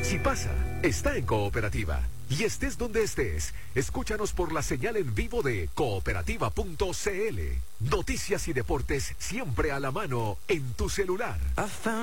Si pasa, está en Cooperativa. Y estés donde estés, escúchanos por la señal en vivo de cooperativa.cl. Noticias y deportes siempre a la mano en tu celular.